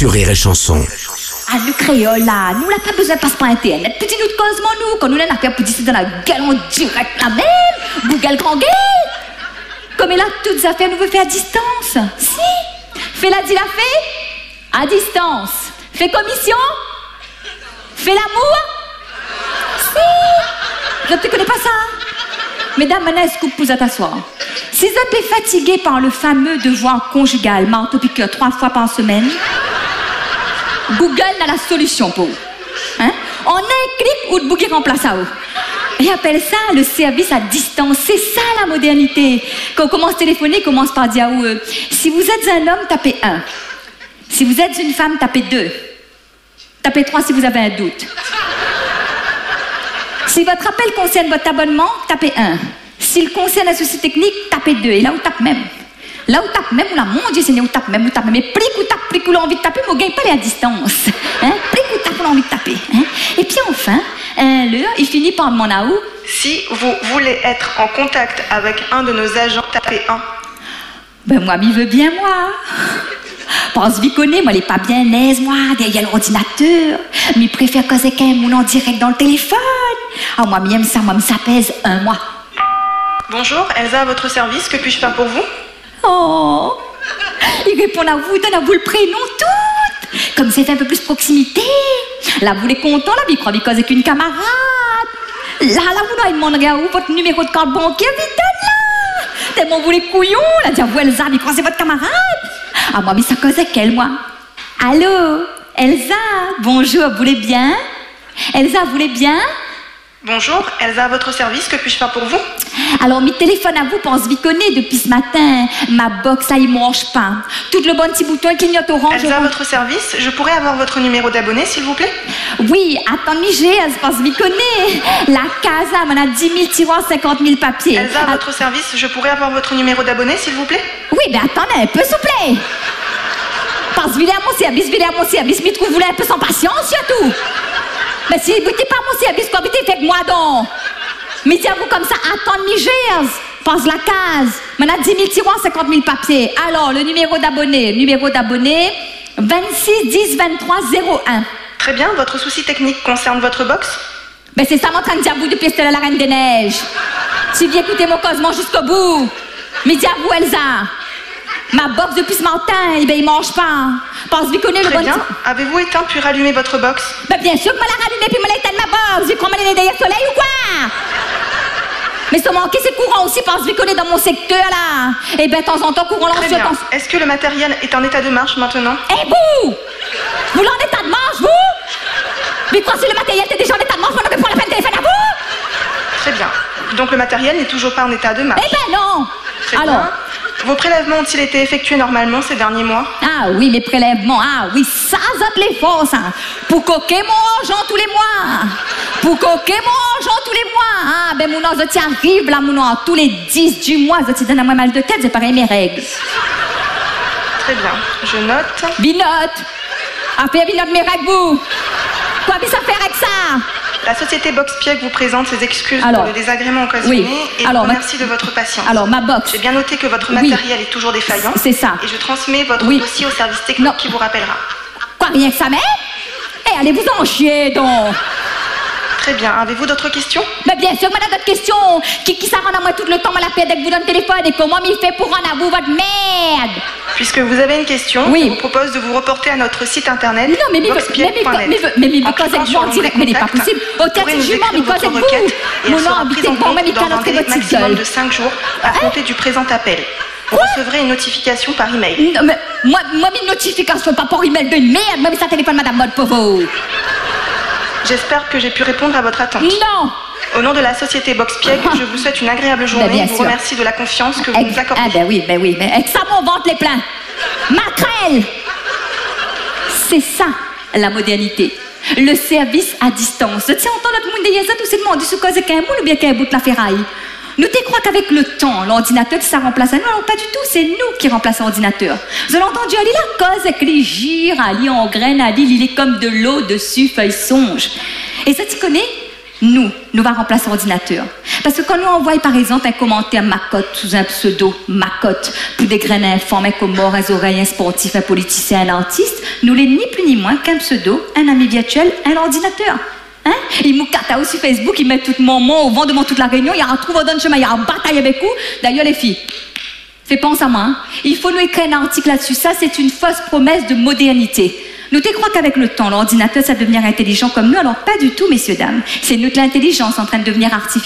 sur Rire et Chanson. Ah, le créole là, nous n'a pas besoin de passer par internet. Petit nous de causement nous, quand nous n'a pas pour dire dans la gueule en direct la même, Google grand gueule. Comme là, toutes les affaires nous veut faire à distance. Si, fais la dit la fait, à distance. Fais commission, fais l'amour. Si, je ne te connais pas ça. Mesdames, maintenant, est-ce que vous pouvez t'asseoir? Si vous êtes fatigué par le fameux devoir conjugal, marteau-piqueur 3 fois par semaine, Google a la solution pour vous. Hein? En un clic, ou de bouquet remplace à vous. Et appelle ça le service à distance. C'est ça la modernité. Quand on commence à téléphoner, on commence par dire si vous êtes un homme, tapez 1. Si vous êtes une femme, tapez 2. Tapez 3 si vous avez un doute. Si votre appel concerne votre abonnement, tapez 1. S'il concerne un souci technique, tapez 2. Et là, on tape même. Là où tape même, là, mon Dieu Seigneur, où tape même. Mais plus qu'on tape, plus qu'on a envie de taper, mais on ne gagne pas les à distance. Hein? Plus qu'on tape, on a envie de taper. Hein? Et puis enfin, l'heure, il finit par demander à où? Si vous voulez être en contact avec un de nos agents, tapez 1. Ben moi, m'y veux bien, moi. Parce que vous connaissez, moi, elle n'est pas bien aise, moi, derrière l'ordinateur. Mais préfère causer qu'un moun en direct dans le téléphone. Ah, moi, m'aime ça, moi, ça pèse un mois. Bonjour, Elsa à votre service, que puis-je faire pour vous? Oh, il répond à vous, donne à vous le prénom tout. Comme c'est un peu plus proximité. Là, vous les content, là, il croit qu'il cause avec une camarade. Là, vous lui demandez à vous votre numéro de carte bancaire, vite là. Tellement vous les couillons, là, dire vous, Elsa, il croit c'est votre camarade. Ah, moi, mais ça cause avec elle, moi. Allô, Elsa, bonjour, vous voulez bien? Elsa, vous voulez bien? Bonjour, Elsa à votre service, que puis-je faire pour vous? Alors, mes téléphones à vous, pense viconner depuis ce matin. Ma box, ça, il mange pas. Tout le bon petit bouton clignote orange. Elsa à votre service, je pourrais avoir votre numéro d'abonné, s'il vous plaît? Oui, attendez, j'ai, pense viconner. La casa, m'en a 10 000 tiroirs, 50 000 papiers. Elsa à votre service, je pourrais avoir votre numéro d'abonné, s'il vous plaît? Oui, ben attendez un peu, s'il vous plaît. Parce que à mon service, mais trouve-vous là un peu sans patience, surtout. Mais si vous n'êtes pas mon service, quoi, vous faites moi donc. Mais dites-vous comme ça, attends Nigers, pense la case. Maintenant, 10 000 tiroirs, 50 000 papiers. Alors, le numéro d'abonné, 26 10 23 01. Très bien, votre souci technique concerne votre box? Ben c'est ça, mon train de dire vous depuis Estelle à la Reine des Neiges. Si vous écoutez mon causement jusqu'au bout. Mais dites-vous, Elsa, ma box depuis ce matin, eh ben, il mange pas. Parce que vous connaissez le bon... Très bien. Avez-vous éteint puis rallumé votre box? Ben bien sûr que je l'ai rallumé puis je l'ai éteint ma box. Vous croyez que je l'ai derrière le soleil ou quoi? Mais ça manquait, c'est courant aussi parce que vous connaissez dans mon secteur là. Et ben de temps en temps, courant Très bien. Est-ce que le matériel est en état de marche maintenant? Eh vous! Vous l'en état de marche, vous? Mais quand c'est le matériel qui est déjà en état de marche, vous n'avez pas la peine de téléphone à vous? Très bien. Donc le matériel n'est toujours pas en état de marche? Eh ben non! Très bien. Vos prélèvements ont-ils été effectués normalement ces derniers mois? Ah oui, mes prélèvements, ah oui, ça les forces. Hein. Pour coquer mon argent tous les mois. Pour coquer mon argent tous les mois. Ah, ben mon argent arrive là, mon argent, tous les 10 du mois, ça donne à moi mal de tête, c'est pareil mes règles. Très bien, je note. Binote. Après, binote mes règles, vous. Quoi, mais ça fait avec ça? La société Boxpiec vous présente ses excuses pour le désagrément occasionné et vous remercie de votre patience. Alors, ma box. J'ai bien noté que votre matériel est toujours défaillant. C'est ça. Et je transmets votre dossier au service technique qui vous rappellera. Quoi, rien que ça, mais? Eh, allez vous en chier, donc. Très bien. Avez-vous d'autres questions? Mais bien sûr, madame, d'autres questions. Qui ça rend à moi tout le temps, moi, la paix dès que vous donne le téléphone et comment m'y fait pour rendre à vous votre merde? Puisque vous avez une question, je vous propose de vous reporter à notre site internet. Non, mais cause avec vous en direct, mais n'est pas possible. Au théâtre jument, mais cause avec vous. Mon nom habité bon, même il dans un calendrier délai votre maximum de 5 jours à compter du présent appel. Vous recevrez une notification par email. Non, mais moi, une notification, pas par email de merde. Moi, mais ça téléphone, madame Mode, pour vous. J'espère que j'ai pu répondre à votre attente. Non. Au nom de la société Boxpiec, je vous souhaite une agréable journée. Je vous remercie de la confiance que vous nous accordez. Ah ben oui, mais avec ça, mon ventre les plein. Maquerelle. C'est ça, la modernité. Le service à distance. Tiens, on entend notre monde derrière ça, tout ce monde du sous-cause qu'un moule ou bien qu'un bout de la ferraille. Nous te crois qu'avec le temps, l'ordinateur qui ça remplace à nous, alors pas du tout, c'est nous qui remplaçons l'ordinateur. Vous avez entendu aller la cause avec les gires, aller en graines, aller il est comme de l'eau dessus, feuille songe. Et ça tu connais? nous va remplacer l'ordinateur. Parce que quand nous envoyons par exemple un commentaire macotte sous un pseudo macotte pour des graines informées comme mort, un oreilles, un sportif, un politicien, un artiste, nous l'est ni plus ni moins qu'un pseudo, un ami virtuel, un ordinateur. Hein? Il m'a catao sur Facebook, il met tout mon mot au vent devant toute la réunion, il y a un trou dans le chemin, il y a une bataille avec vous. D'ailleurs les filles, faites penser à moi, hein? Il faut nous écrire un article là-dessus. Ça c'est une fausse promesse de modernité. Nous te crois qu'avec le temps, l'ordinateur, ça va devenir intelligent comme nous. Alors, pas du tout, messieurs, dames. C'est notre intelligence en train de devenir artificielle.